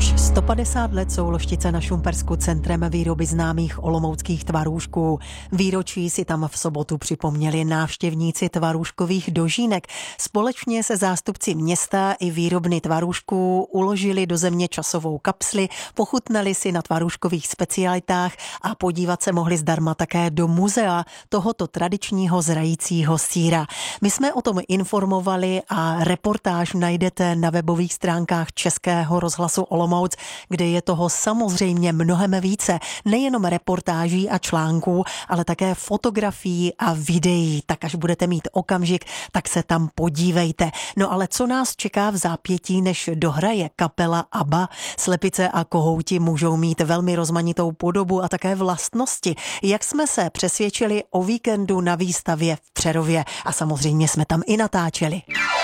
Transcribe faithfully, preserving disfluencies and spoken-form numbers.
Už sto padesát let jsou Loštice na Šumpersku centrem výroby známých olomouckých tvarůžků. Výročí si tam v sobotu připomněli návštěvníci tvarůžkových dožínek. Společně se zástupci města i výrobny tvarůžků uložili do země časovou kapsli, pochutnali si na tvarůžkových specialitách a podívat se mohli zdarma také do muzea tohoto tradičního zrajícího sýra. My jsme o tom informovali a reportáž najdete na webových stránkách Českého rozhlasu Olomouc, kde je toho samozřejmě mnohem více. Nejenom reportáží a článků, ale také fotografií a videí. Tak až budete mít okamžik, tak se tam podívejte. No ale co nás čeká v zápětí, než dohraje kapela ABBA? Slepice a kohouti můžou mít velmi rozmanitou podobu a také vlastnosti. Jak jsme se přesvědčili o víkendu na výstavě v Přerově. A samozřejmě jsme tam i natáčeli.